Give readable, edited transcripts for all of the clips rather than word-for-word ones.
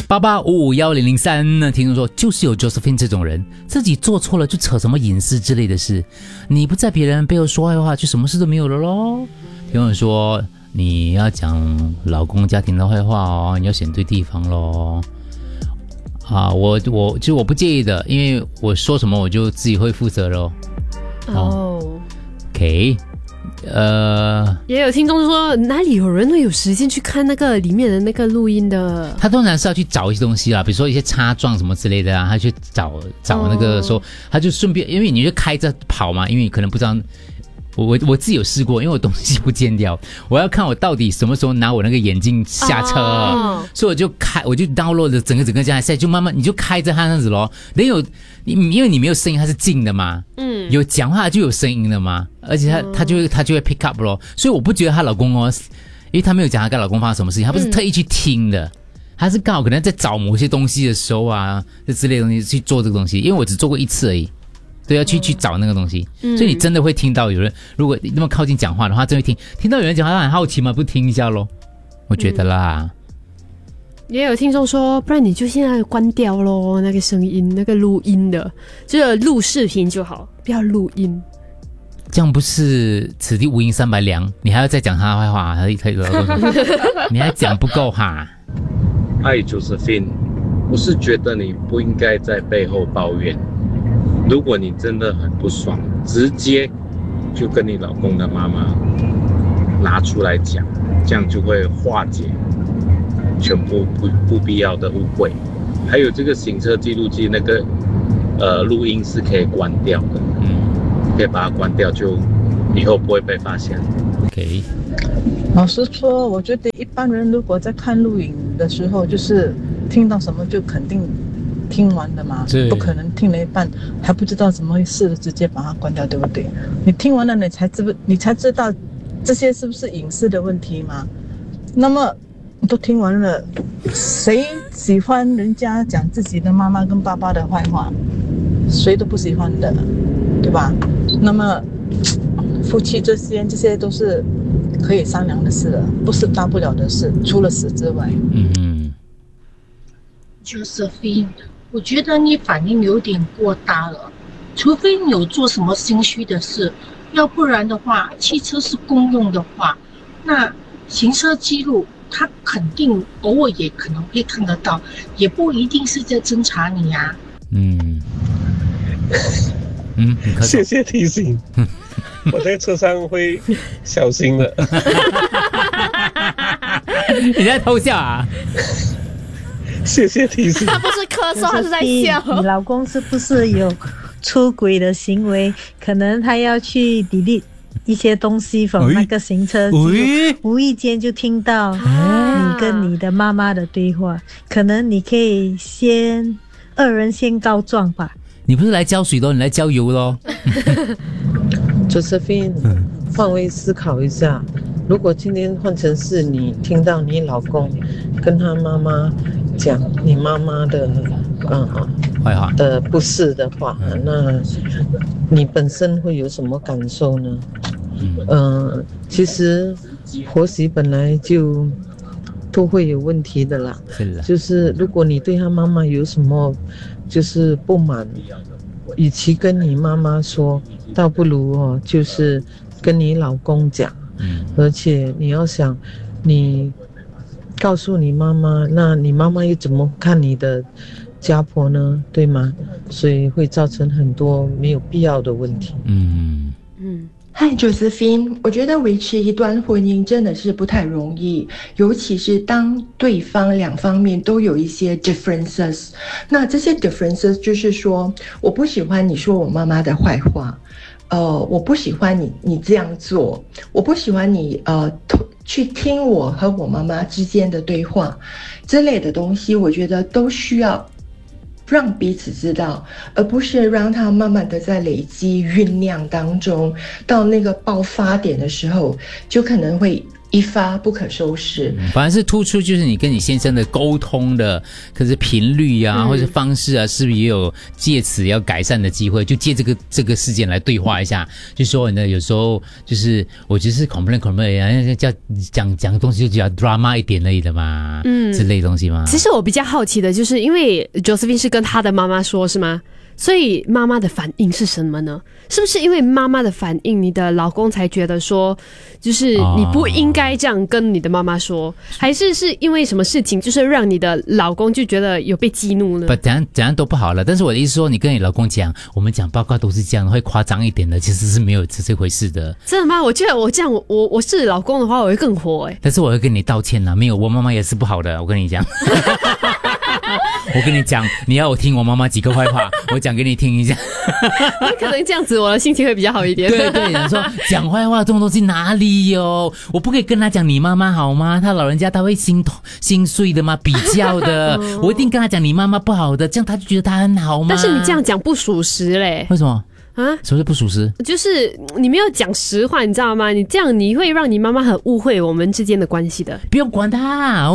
88551003呢，听众说就是有 Josephine 这种人，自己做错了就扯什么隐私之类的事，你不在别人背后说坏话，就什么事都没有了咯。听众说你要讲老公家庭的坏话哦，你要选对地方咯。我不介意的，因为我说什么我就自己会负责咯。OK。 也有听众说哪里有人会有时间去看那个里面的那个录音的？ 他通常是要去找一些东西啦，比如说一些插状什么之类的啊，他去找那个时候，他就顺便，因为你就开着跑嘛，因为你可能不知道。我自己有试过，因为我东西不见掉，我要看我到底什么时候拿我那个眼镜下车，所以我就 download 了整个这样，现在就慢慢你就开着它这样子咯。因为你没有声音，它是静的嘛，有讲话就有声音的嘛，而且它就会 pick up 咯。所以我不觉得她老公哦，因为她没有讲她跟老公发生什么事情，她不是特意去听的，她是刚好可能在找某些东西的时候啊，这之类的东西去做这个东西，因为我只做过一次而已。对，要去找那个东西，所以你真的会听到有人，如果那么靠近讲话的话，真会听到有人讲话，他很好奇嘛，不听一下咯？我觉得啦。 也有听众说，不然你就现在关掉咯，那个声音，那个录音的，就录视频就好，不要录音。 这样不是此地无银三百两，你还要再讲他坏话，你还讲不够哈。 嗨，Josephine，我是觉得你不应该在背后抱怨。如果你真的很不爽，直接就跟你老公的妈妈拿出来讲，这样就会化解全部不必要的误会。还有这个行车记录器那个录音是可以关掉的，可以把它关掉，就以后不会被发现。 OK。 老实说，我觉得一般人如果在看录影的时候，就是听到什么就肯定听完的嘛，不可能听了一半还不知道怎么回事的直接把它关掉，对不对？你听完了你才知道这些是不是隐私的问题嘛？那么你都听完了，谁喜欢人家讲自己的妈妈跟爸爸的坏话？谁都不喜欢的，对吧？那么夫妻这些都是可以商量的事了，不是大不了的事，除了死之外。 Josephine， 我觉得你反应有点过大了，除非你有做什么心虚的事，要不然的话，汽车是公用的话，那行车记录他肯定偶尔也可能会看得到，也不一定是在侦查你啊。 谢谢提醒，我在车上会小心的。 你在偷笑啊？ 谢谢提醒。 他不是咳嗽，他是在笑。 你老公是不是有出轨的行为？可能他要去 delete 一些东西from那个行车记录，无意间就听到你跟你的妈妈的对话。可能你可以二人先告状吧。 你不是来浇水的，你来浇油咯。 Josephine，换位思考一下，如果今天换成是你听到你老公跟他妈妈讲你妈妈的坏话的不是的话，那你本身会有什么感受呢？其实婆媳本来就都会有问题的啦，就是如果你对他妈妈有什么就是不满，与其跟你妈妈说，倒不如就是跟你老公讲。而且你要想，你告诉你妈妈，那你妈妈又怎么看你的家婆呢？对吗？所以会造成很多没有必要的问题。 嗨，Josephine，我觉得维持一段婚姻真的是不太容易，尤其是当对方两方面都有一些 differences。那这些 differences 就是说，我不喜欢你说我妈妈的坏话，我不喜欢你这样做，我不喜欢你去听我和我妈妈之间的对话，这类的东西，我觉得都需要让彼此知道，而不是让它慢慢的在累积酝酿当中，到那个爆发点的时候，就可能会一发不可收拾。 反而是突出就是你跟你先生的沟通的，可是频率啊，或者方式啊，是不是也有借此要改善的机会？就借这个事件来对话一下，就说呢，有时候就是我就是 complain，叫讲东西就比较 drama 一点而已的嘛，之类的东西嘛。 其实我比较好奇的就是，因为 Josephine 是跟他的妈妈说，是吗？所以妈妈的反应是什么呢？是不是因为妈妈的反应，你的老公才觉得说，就是你不应该这样跟你的妈妈说，还是因为什么事情，就是让你的老公就觉得有被激怒呢？ 不，怎样都不好了。但是我的意思说，你跟你老公讲，我们讲八卦都是这样，会夸张一点的，其实是没有这回事的。 真的吗？我觉得我这样，我是老公的话，我会更火但是我会跟你道歉啦，没有，我妈妈也是不好的，我跟你讲。我跟你讲，你要我听我妈妈几个坏话，我讲给你听一下。 可能这样子我的心情会比较好一点。 对对，人说讲坏话这种东西哪里有？我不可以跟他讲你妈妈好吗？他老人家他会心碎的吗？比较的，我一定跟他讲你妈妈不好的，这样他就觉得他很好吗？ 但是你这样讲不属实嘞。 为什么？什么是不属实？就是你没有讲实话，你知道吗？你这样你会让你妈妈很误会我们之间的关系的。 不用管他，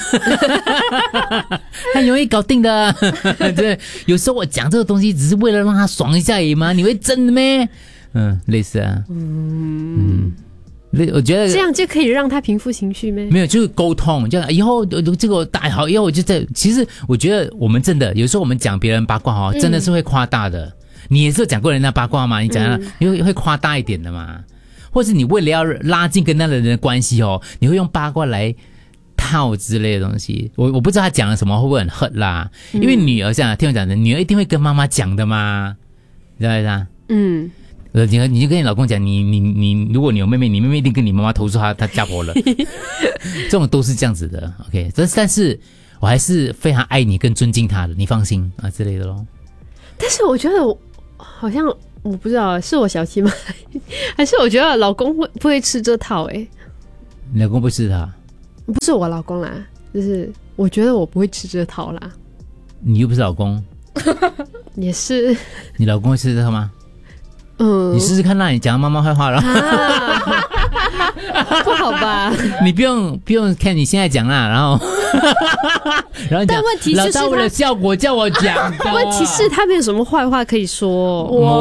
很容易搞定的。对，有时候我讲这个东西只是为了让他爽一下而已嘛，你会真的咩？类似啊。我觉得这样就可以让他平复情绪咩？ 没有，就是沟通，这样以后这个大好，以后我就在。其实我觉得我们真的有时候我们讲别人八卦真的是会夸大的。你也是有讲过人家八卦吗？你讲因为会夸大一点的嘛，或是你为了要拉近跟那个人的关系你会用八卦来套之类的东西。我不知道他讲了什么，会不会很hurt啦？因为女儿这样，听我讲的，女儿一定会跟妈妈讲的嘛，知道不知道？你就跟你老公讲，你如果你有妹妹，你妹妹一定跟你妈妈投诉她家婆了。这种都是这样子的 ，OK。但是我还是非常爱你跟尊敬她的，你放心啊之类的咯。 但是我觉得好像我不知道是我小气吗？还是我觉得老公不会吃这套你老公不吃他？ 不是我老公啦，就是我觉得我不会吃这套啦。 你又不是老公。 也是。 你老公会吃这套吗？你试试看，让你讲妈妈坏话了。 不好吧？ 你不用看你现在讲啦，然后你讲， 但问题是老大为了效果叫我讲的。 问题是他没有什么坏话可以说。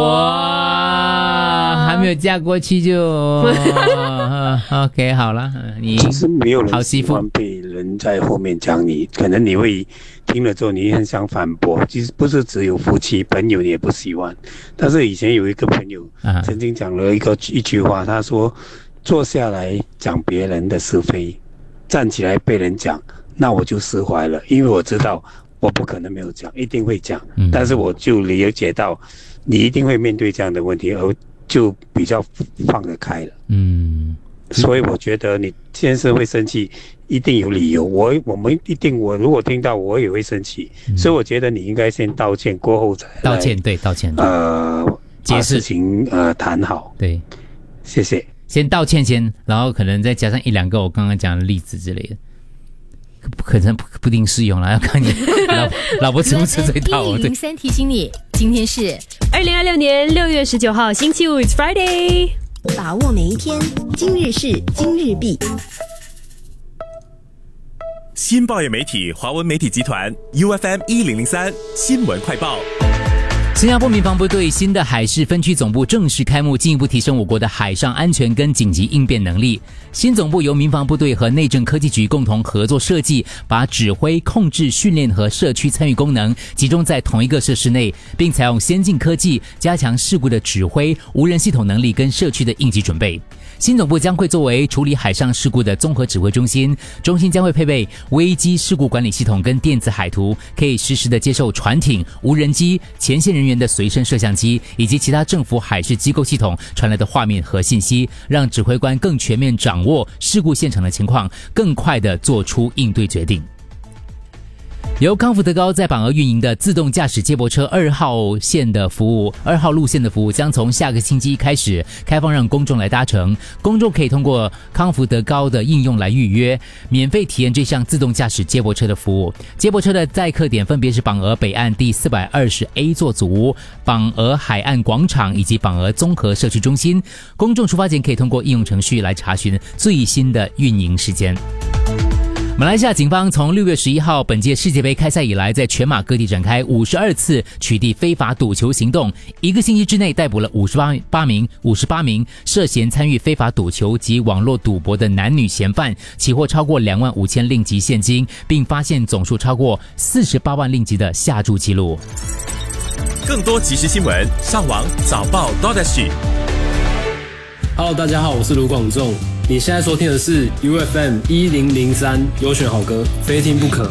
哇，还没有嫁过去就OK 好了。你其实没有人喜欢被人在后面讲你，可能你会听了之后你很想反驳。其实不是只有夫妻，朋友你也不喜欢。但是以前有一个朋友曾经讲了一句话，他说坐下来讲别人的是非，站起来被人讲，那我就释怀了，因为我知道我不可能没有讲，一定会讲。但是我就了解到你一定会面对这样的问题，而就比较放得开了。所以我觉得你先生会生气一定有理由，我如果听到我也会生气。所以我觉得你应该先道歉，过后再道歉。对，道歉。 把事情谈好。 对， 谢谢。 先道歉先，然后可能再加上一两个我刚刚讲的例子之类的，可能不一定适用了，要看你老婆吃不吃这一套。 103提醒你，今天是 2026年6月19号星期五 ，It's Friday。 把握每一天，今日事今日毕。 新报业媒体华文媒体集团 UFM 1003新闻快报。 新加坡民防部队新的海事分区总部正式开幕，进一步提升我国的海上安全跟紧急应变能力。新总部由民防部队和内政科技局共同合作设计，把指挥、控制、训练和社区参与功能集中在同一个设施内，并采用先进科技加强事故的指挥、无人系统能力跟社区的应急准备。新总部将会作为处理海上事故的综合指挥中心，中心将会配备危机事故管理系统跟电子海图，可以实时的接受船艇、无人机、前线人员的随身摄像机以及其他政府海事机构系统传来的画面和信息，让指挥官更全面掌握事故现场的情况，更快的做出应对决定。 由康福德高在榜鹅运营的自动驾驶接驳车2号路线的服务将从下个星期开始开放让公众来搭乘。公众可以通过康福德高的应用来预约，免费体验这项自动驾驶接驳车的服务。接驳车的载客点分别是榜鹅北岸第420A 座组屋、榜鹅海岸广场以及榜鹅综合社区中心。公众出发前可以通过应用程序来查询最新的运营时间。马来西亚警方从6月11号本届世界杯开赛以来，在全马各地展开52次取缔非法赌球行动，一个星期之内逮捕了58名涉嫌参与非法赌球及网络赌博的男女嫌犯，起获超过25000令吉现金，并发现总数超过48万令吉的下注记录。 更多即时新闻，上网早报 .Hello， 大家好，我是卢广仲。你现在收听的是 UFM 1003优选好歌，非听不可。